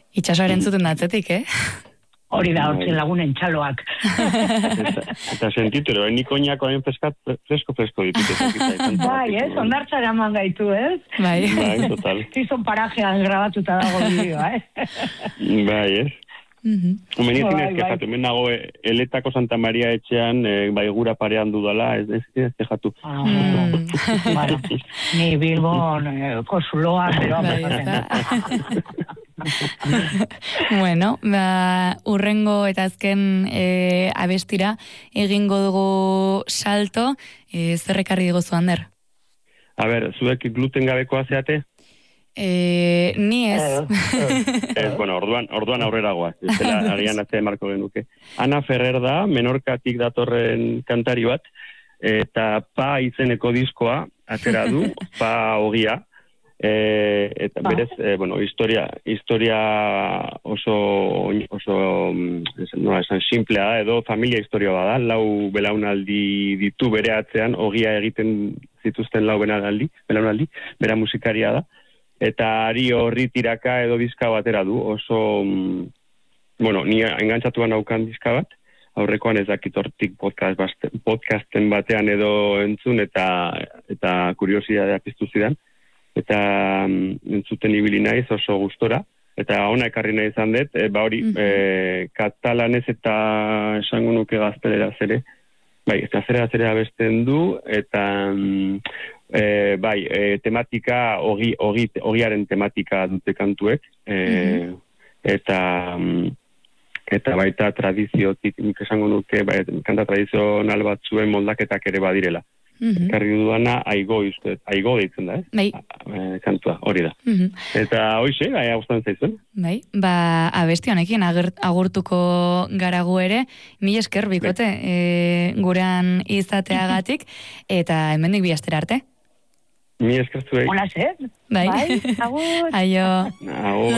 Itxasoaren zuten datzetik, Hori da, hortzen lagunen txaloak. Eta sentitu, nik oinakoaren fresko ditut. Bai, ondartza eraman gaitu, Bai, total. Zizon parajean grabatuta dago bideoa, Bai, Humenetin ez kejatu, hemen nago Eletako Santa Maria etxean, gura parean dudala, ez kejatu. Bueno, ni Bilbon kozuloa, pero bueno, urrengo eta azken abestira egingo dugu salto, zer ekarri digozu, Ander? A ber, zuek gluten gabekoa zeate? Ni ez. Bueno, orduan aurreragoa. Zela agian atzea marko genuke. Ana Ferrer da, Menorkatik datorren kantari bat, eta Pa izeneko diskoa atera du, Pa ogia. Eta berez, historia oso no, esan simplea da, edo familia historia bada, 4 belaunaldi ditu bere atzean, ogia egiten zituzten 4 belaunaldi, bera musikaria da. Eta ari horri tiraka edo diska batera du, oso, ni engantzatuan naukan diska bat, aurrekoan ez dakit hortik podcasten batean edo entzun eta kuriosidadea piztu zidan, eta entzuten ibili naiz oso gustora, eta ona ekarri nahi izan dut, hori, katalanez eta esango nuke gazteleraz ere, bai, gazteleraz ere abesten du, eta tematika, ogiaren tematika dute kantuek, eta baita tradiziotik, nik esango nuke, kanta tradizional batzuen moldaketak ere badirela. Karri duana, aigo deitzen da, kantua, hori da. Eta hoxe, gustan zaizuen. Bai, abesti honekin agurtuko garagu ere, mila esker bikote gurean izateagatik, eta hemendik bi astera arte. Mi eskertuei. Hola, Bai. Agur. Aio. Agur.